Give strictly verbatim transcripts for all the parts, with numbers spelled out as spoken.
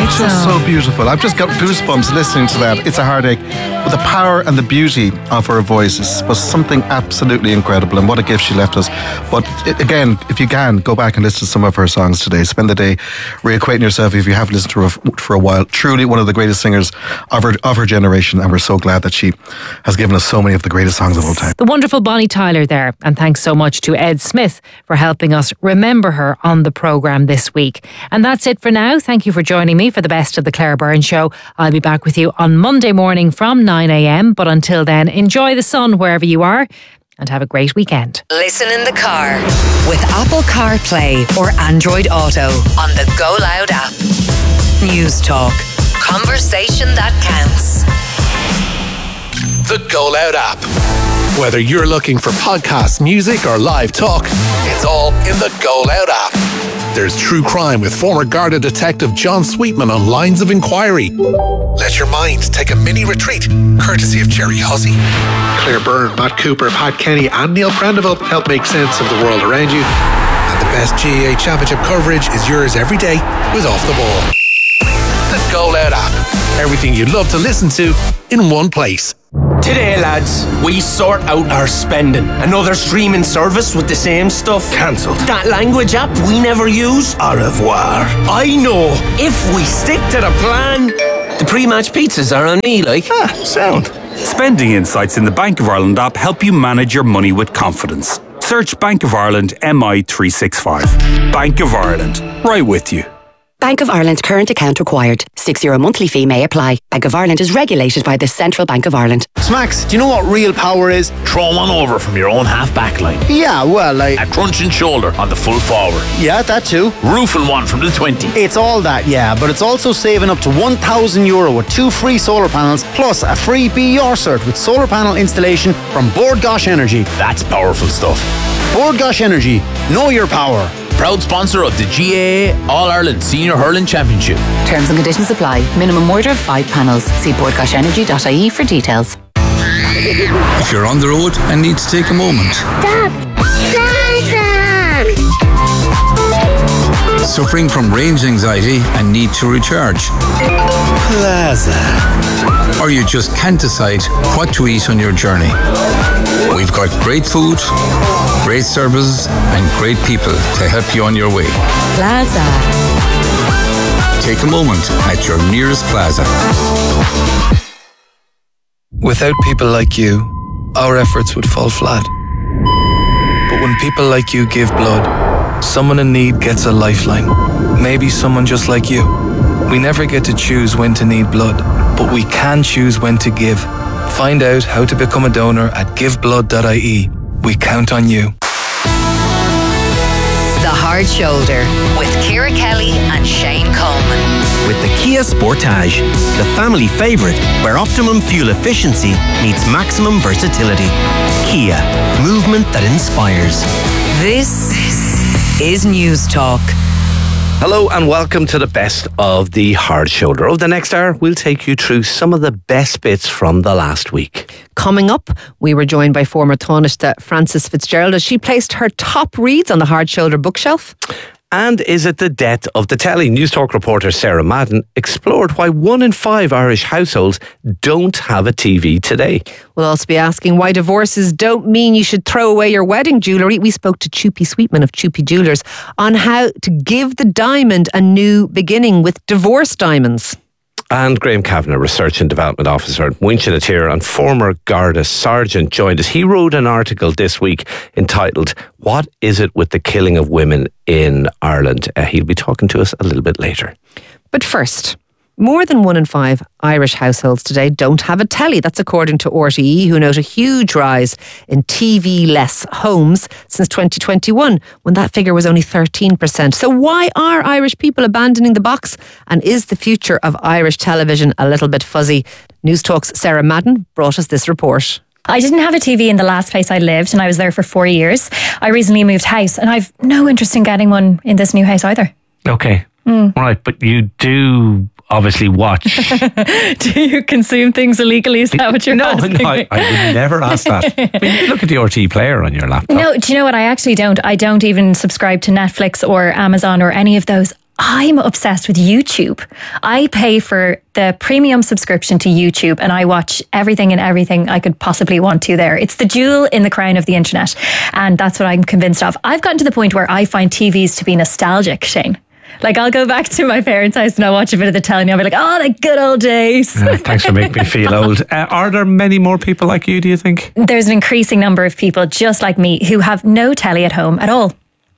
It's just so beautiful. I've just got goosebumps listening to that. It's a heartache. But the power and the beauty of her voice is, was something absolutely incredible, and what a gift she left us. But it, again, if you can, go back and listen to some of her songs today. Spend the day reacquainting yourself if you haven't listened to her for a while. Truly one of the greatest singers of her, of her generation, and we're so glad that she has given us so many of the greatest songs of all time. The wonderful Bonnie Tyler there, and thanks so much to Ed Smith for helping us remember her on the programme this week. And that's it for now. Thank you for joining me for the best of the Claire Byrne Show. I'll be back with you on Monday morning from nine a.m. But until then, enjoy the sun wherever you are and have a great weekend. Listen in the car with Apple CarPlay or Android Auto on the Go Loud app. News Talk. Conversation that counts. The Go Loud app. Whether you're looking for podcasts, music or live talk, it's all in the Go Loud app. There's true crime with former Garda detective John Sweetman on Lines of Inquiry. Let your mind take a mini retreat, courtesy of Jerry Hussey. Claire Byrne, Matt Cooper, Pat Kenny and Neil Prendeville help make sense of the world around you. And the best G A A Championship coverage is yours every day with Off the Ball. The Go Loud app. Everything you'd love to listen to in one place. Today, lads, we sort out our spending. Another streaming service with the same stuff cancelled. That language app we never use, au revoir. I know, if we stick to the plan, the pre-match pizzas are on me, like. Ah, sound. Spending insights in the Bank of Ireland app help you manage your money with confidence. Search Bank of Ireland M I three sixty-five. Bank of Ireland, right with you. Bank of Ireland current account required. six euro monthly fee may apply. Bank of Ireland is regulated by the Central Bank of Ireland. Smacks, do you know what real power is? Throw one over from your own half-back line. Yeah, well, like... a crunching shoulder on the full forward. Yeah, that too. Roofing one from the twenty. It's all that, yeah, but it's also saving up to one thousand euro with two free solar panels, plus a free Be Your cert with solar panel installation from Bord Gosh Energy. That's powerful stuff. Bord Gosh Energy, know your power. Proud sponsor of the G A A All-Ireland Senior Hurling Championship. Terms and conditions apply. Minimum order of five panels. See bord gosh energy dot I E for details. If you're on the road and need to take a moment. Stop! Plaza! Suffering from range anxiety and need to recharge. Plaza. Or you just can't decide what to eat on your journey. We've got great food, great services and great people to help you on your way. Plaza. Take a moment at your nearest Plaza. Without people like you, our efforts would fall flat. But when people like you give blood, someone in need gets a lifeline. Maybe someone just like you. We never get to choose when to need blood, but we can choose when to give. Find out how to become a donor at give blood dot I E. We count on you. The Hard Shoulder with Ciara Kelly and Shane Coleman. With the Kia Sportage, the family favourite where optimum fuel efficiency meets maximum versatility. Kia, movement that inspires. This is News Talk. Hello and welcome to the best of the Hard Shoulder. Over the next hour, we'll take you through some of the best bits from the last week. Coming up, we were joined by former Taoiseach Frances Fitzgerald as she placed her top reads on the Hard Shoulder bookshelf. And is it the death of the telly? News Talk reporter Sarah Madden explored why one in five Irish households don't have a T V today. We'll also be asking why divorces don't mean you should throw away your wedding jewellery. We spoke to Chupi Sweetman of Chupi Jewellers on how to give the diamond a new beginning with divorce diamonds. And Graham Kavanagh, Research and Development Officer at Winchina Tier and former Garda Sergeant, joined us. He wrote an article this week entitled, What is it with the killing of women in Ireland? Uh, he'll be talking to us a little bit later. But first, more than one in five Irish households today don't have a telly. That's according to R T E, who note a huge rise in T V-less homes since twenty twenty-one, when that figure was only thirteen percent. So why are Irish people abandoning the box? And is the future of Irish television a little bit fuzzy? News Talk's Sarah Madden brought us this report. I didn't have a T V in the last place I lived, and I was there for four years. I recently moved house, and I've no interest in getting one in this new house either. Okay. Mm. Right, but you do obviously watch. Do you consume things illegally? Is that what you're no, asking? No, I, I would never ask that. I mean, you look at the R T E player on your laptop. No, do you know what? I actually don't. I don't even subscribe to Netflix or Amazon or any of those. I'm obsessed with YouTube. I pay for the premium subscription to YouTube and I watch everything and everything I could possibly want to there. It's the jewel in the crown of the internet. And that's what I'm convinced of. I've gotten to the point where I find T Vs to be nostalgic, Shane. Like, I'll go back to my parents' house and I'll watch a bit of the telly and I'll be like, oh, the good old days. Yeah, thanks for making me feel old. Uh, are there many more people like you, do you think? There's an increasing number of people just like me who have no telly at home at all.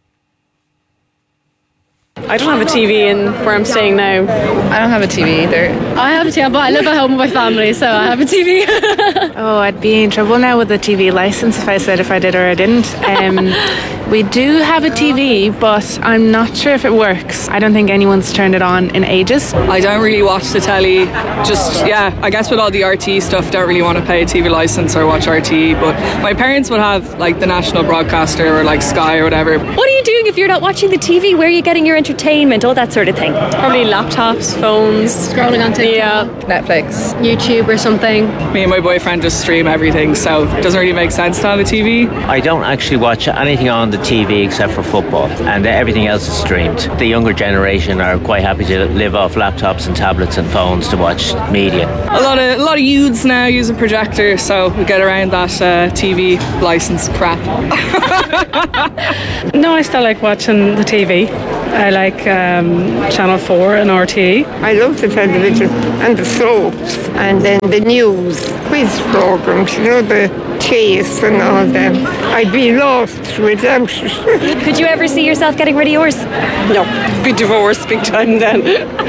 I don't have a T V in where I'm staying now. I don't have a T V either. I have a T V, but I live at home with my family, so I have a T V. Oh, I'd be in trouble now with the T V licence if I said if I did or I didn't. Um, we do have a T V, but I'm not sure if it works. I don't think anyone's turned it on in ages. I don't really watch the telly. Just, yeah, I guess with all the R T E stuff, don't really want to pay a T V licence or watch R T E. But my parents would have like the national broadcaster or like Sky or whatever. What are you doing if you're not watching the T V? Where are you getting your entertainment, all that sort of thing? Probably laptops, phones, scrolling on TikTok, yeah, Netflix, YouTube or something. Me and my boyfriend just stream everything, so it doesn't really make sense to have a T V. I don't actually watch anything on the T V except for football, and everything else is streamed. The younger generation are quite happy to live off laptops and tablets and phones to watch media. A lot of a lot of youths now use a projector, so we get around that uh, T V licence crap. No, I still like watching the T V. I like um, Channel four and R T E. I love the television and the soaps and then the news, quiz programs, you know, the chase and all that. I'd be lost without it. Could you ever see yourself getting rid of yours? No, be divorced big time then.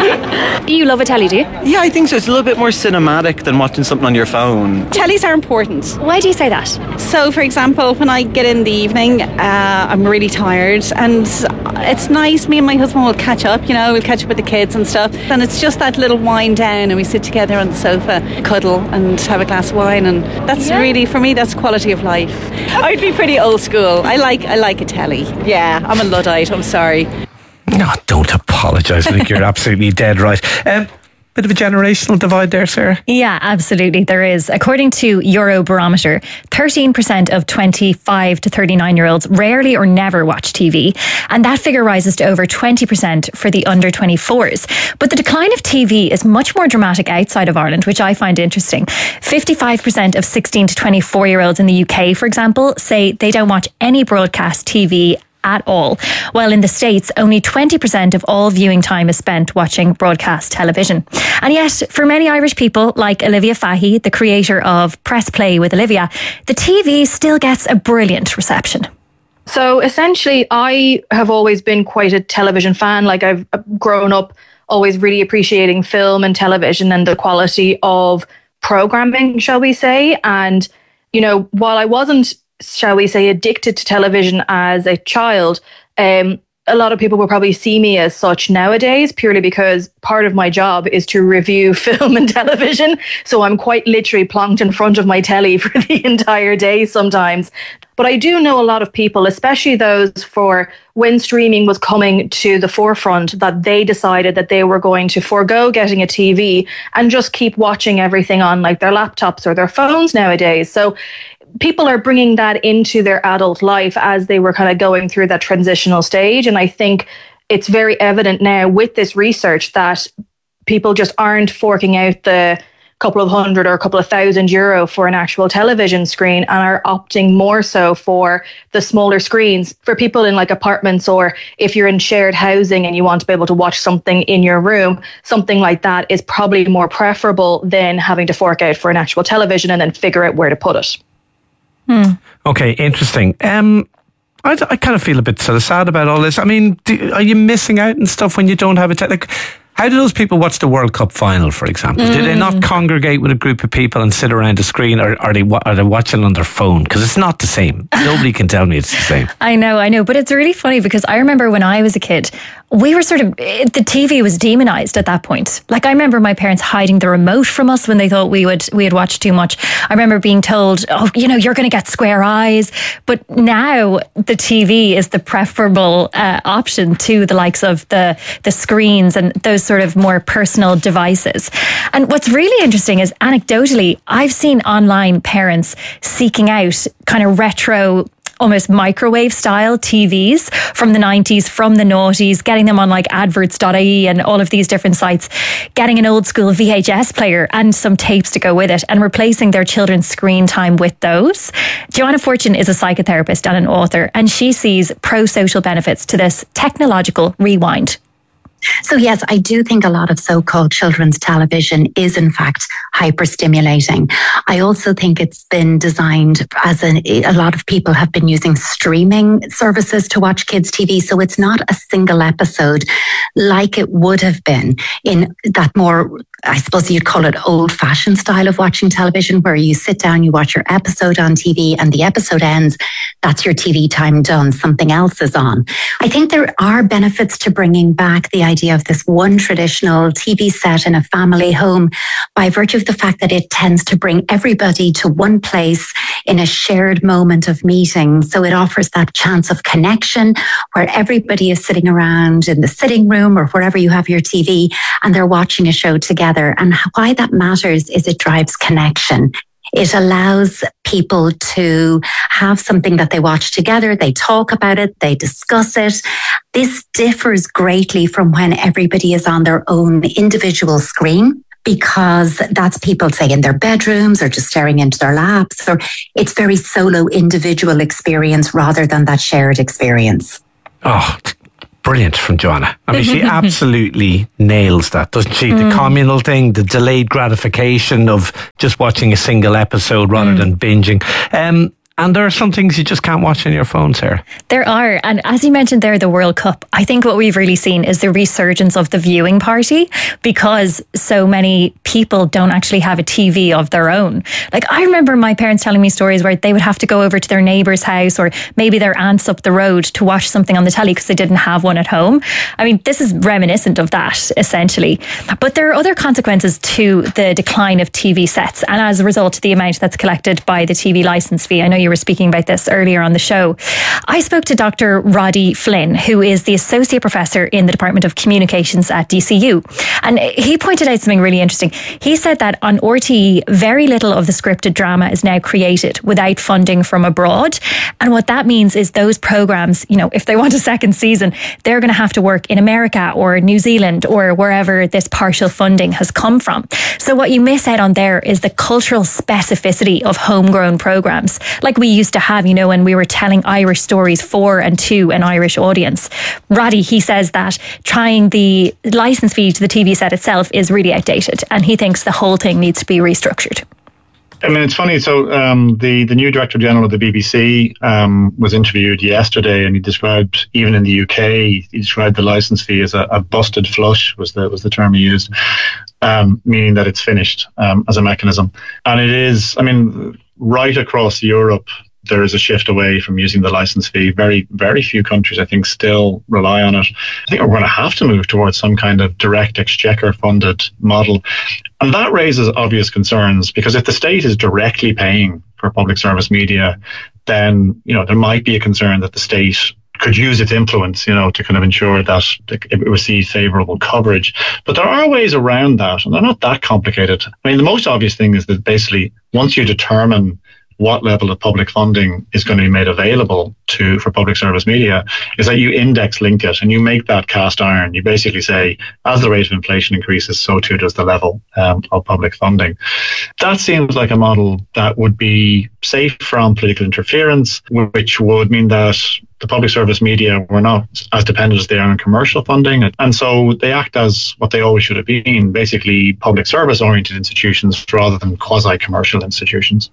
You love a telly, do you? Yeah, I think so. It's a little bit more cinematic than watching something on your phone. Tellies are important. Why do you say that? So, for example, when I get in the evening, uh, I'm really tired and it's nice. Me and my husband will catch up, you know, we'll catch up with the kids and stuff. And it's just that little wind down and we sit together on the sofa, cuddle and have a glass of wine. And that's yeah. really, for me, that's quality of life. I'd be pretty old school. I like I like a telly. Yeah, I'm a Luddite. I'm sorry. No, don't apologise. I think you're absolutely dead right. Um, bit of a generational divide there, Sarah. Yeah, absolutely. There is. According to Eurobarometer, thirteen percent of twenty-five to thirty-nine year olds rarely or never watch T V. And that figure rises to over twenty percent for the under twenty-fours. But the decline of T V is much more dramatic outside of Ireland, which I find interesting. fifty-five percent of sixteen to twenty-four year olds in the U K, for example, say they don't watch any broadcast T V at all. While in the States, only twenty percent of all viewing time is spent watching broadcast television. And yet, for many Irish people, like Olivia Fahy, the creator of Press Play with Olivia, the T V still gets a brilliant reception. So essentially, I have always been quite a television fan. Like, I've grown up always really appreciating film and television and the quality of programming, shall we say. And, you know, while I wasn't, shall we say, addicted to television as a child, um, a lot of people will probably see me as such nowadays, purely because part of my job is to review film and television. So I'm quite literally plonked in front of my telly for the entire day sometimes. But I do know a lot of people, especially those for when streaming was coming to the forefront, that they decided that they were going to forego getting a T V and just keep watching everything on like their laptops or their phones nowadays. So people are bringing that into their adult life as they were kind of going through that transitional stage. And I think it's very evident now with this research that people just aren't forking out the couple of hundred or a couple of thousand euro for an actual television screen and are opting more so for the smaller screens for people in like apartments, or if you're in shared housing and you want to be able to watch something in your room, something like that is probably more preferable than having to fork out for an actual television and then figure out where to put it. Hmm. Okay, interesting. Um, I, I kind of feel a bit sort of sad about all this. I mean, do, are you missing out on stuff when you don't have a te- like? How do those people watch the World Cup final, for example? Mm. Do they not congregate with a group of people and sit around a screen, or are they are they watching on their phone? Because it's not the same. Nobody can tell me it's the same. I know, I know, but it's really funny because I remember when I was a kid, we were sort of, the T V was demonized at that point. Like, I remember my parents hiding the remote from us when they thought we would we had watched too much. I remember being told, oh, you know, you're going to get square eyes. But now the T V is the preferable uh, option to the likes of the the screens and those sort of more personal devices. And what's really interesting is, anecdotally, I've seen online parents seeking out kind of retro almost microwave style T Vs from the nineties, from the noughties, getting them on like adverts dot I E and all of these different sites, getting an old school V H S player and some tapes to go with it, and replacing their children's screen time with those. Joanna Fortune is a psychotherapist and an author, and she sees pro-social benefits to this technological rewind. So yes, I do think a lot of so-called children's television is in fact hyper-stimulating. I also think it's been designed as a, a lot of people have been using streaming services to watch kids' T V. So it's not a single episode like it would have been in that more, I suppose you'd call it old-fashioned style of watching television, where you sit down, you watch your episode on T V, and the episode ends. That's your T V time done. Something else is on. I think there are benefits to bringing back the idea of this one traditional T V set in a family home by virtue of the fact that it tends to bring everybody to one place in a shared moment of meeting. So it offers that chance of connection where everybody is sitting around in the sitting room or wherever you have your T V and they're watching a show together. And why that matters is it drives connection. It allows people to have something that they watch together. They talk about it. They discuss it. This differs greatly from when everybody is on their own individual screen, because that's people, say, in their bedrooms or just staring into their laps, or it's very solo individual experience rather than that shared experience. Oh, brilliant from Joanna. I mean, she absolutely nails that, doesn't she? Mm. The communal thing, the delayed gratification of just watching a single episode rather mm. than binging. Um, And there are some things you just can't watch on your phone, Sarah. There are. And as you mentioned there, the World Cup, I think what we've really seen is the resurgence of the viewing party, because so many people don't actually have a T V of their own. Like, I remember my parents telling me stories where they would have to go over to their neighbour's house or maybe their aunt's up the road to watch something on the telly because they didn't have one at home. I mean, this is reminiscent of that, essentially. But there are other consequences to the decline of T V sets, and as a result, the amount that's collected by the T V licence fee. I know you were speaking about this earlier on the show. I spoke to Doctor Roddy Flynn, who is the Associate Professor in the Department of Communications at D C U. And he pointed out something really interesting. He said that on R T E, very little of the scripted drama is now created without funding from abroad. And what that means is those programmes, you know, if they want a second season, they're going to have to work in America or New Zealand or wherever this partial funding has come from. So what you miss out on there is the cultural specificity of homegrown programmes, like we used to have, you know, when we were telling Irish stories for and to an Irish audience. Roddy, he says that trying the licence fee to the T V set itself is really outdated, and he thinks the whole thing needs to be restructured. I mean, it's funny. So um, the, the new Director General of the B B C um, was interviewed yesterday, and he described, even in the U K, he described the licence fee as a, a busted flush, was the, was the term he used, um, meaning that it's finished um, as a mechanism. And it is, I mean, right across Europe, there is a shift away from using the licence fee. Very, very few countries, I think, still rely on it. I think we're going to have to move towards some kind of direct exchequer-funded model. And that raises obvious concerns, because if the state is directly paying for public service media, then, you know, there might be a concern that the state could use its influence, you know, to kind of ensure that it receives favourable coverage. But there are ways around that, and they're not that complicated. I mean, the most obvious thing is that basically, once you determine what level of public funding is going to be made available to for public service media, is that you index link it and you make that cast iron. You basically say, as the rate of inflation increases, so too does the level um, of public funding. That seems like a model that would be safe from political interference, which would mean that the public service media were not as dependent as they are on commercial funding. And so they act as what they always should have been, basically public service oriented institutions rather than quasi-commercial institutions.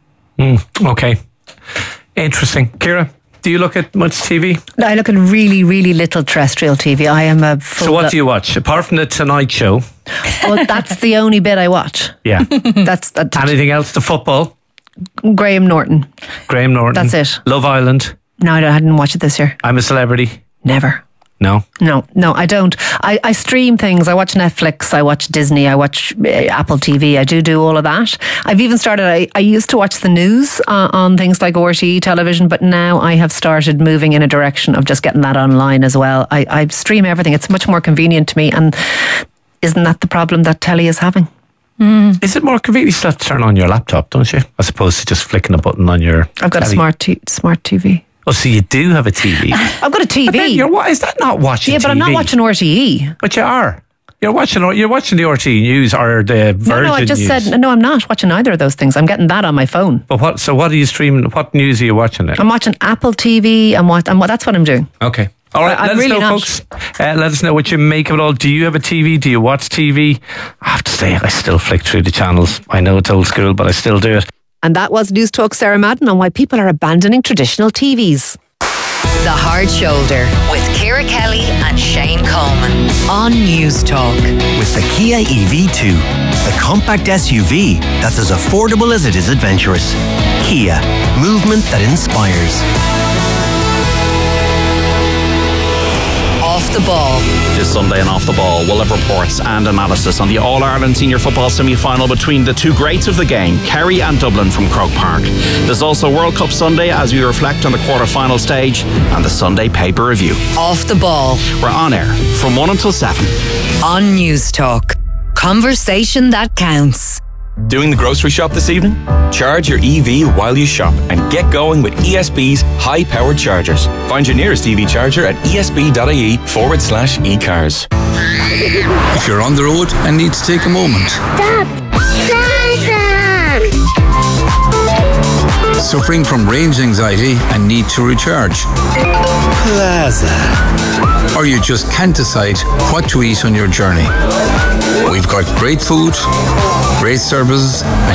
Mm, okay. Interesting. Ciara, do you look at much T V? I look at really, really little terrestrial T V. I am a full So what do you watch? Apart from the Tonight Show? Well, that's the only bit I watch. Yeah. that's, that's Anything else? The football? Graham Norton. Graham Norton. That's it. Love Island? No, I didn't watch it this year. I'm a Celebrity? Never. No? No, no, I don't. I, I stream things. I watch Netflix, I watch Disney, I watch uh, Apple T V. I do do all of that. I've even started, I, I used to watch the news uh, on things like R T E television, but now I have started moving in a direction of just getting that online as well. I, I stream everything. It's much more convenient to me. And isn't that the problem that telly is having? Mm. Is it more convenient? You still have to turn on your laptop, don't you? As opposed to just flicking a button on your... I've got telly. a smart t- smart T V. Oh, so you do have a T V? I've got a T V. But then you're, what, is that not watching Yeah, but T V? I'm not watching R T E. But you are. You're watching You're watching the R T E News or the Virgin No, no, I just News. said, no, I'm not watching either of those things. I'm getting that on my phone. But what? So what are you streaming? What news are you watching then? I'm watching Apple T V. I'm what? I'm, that's what I'm doing. Okay. All right, I- let I'm us really know, not. folks. Uh, let us know what you make of it all. Do you have a T V? Do you watch T V? I have to say, I still flick through the channels. I know it's old school, but I still do it. And that was News Talk Sarah Madden on why people are abandoning traditional T Vs. The Hard Shoulder with Ciara Kelly and Shane Coleman on News Talk. With the Kia E V two, the compact S U V that's as affordable as it is adventurous. Kia, movement that inspires. Off the Ball. This Sunday and Off the Ball, we'll have reports and analysis on the All-Ireland Senior Football semi-final between the two greats of the game, Kerry and Dublin from Croke Park. There's also World Cup Sunday as we reflect on the quarter-final stage and the Sunday pay-per-review. Off the Ball. We're on air from one until seven. On News Talk. Conversation that counts. Doing the grocery shop this evening? Charge your E V while you shop and get going with E S B's high-powered chargers. Find your nearest E V charger at esb.ie forward slash e-cars. If you're on the road and need to take a moment. Suffering from range anxiety and need to recharge. Plaza. Or you just can't decide what to eat on your journey. We've got great food, great services, and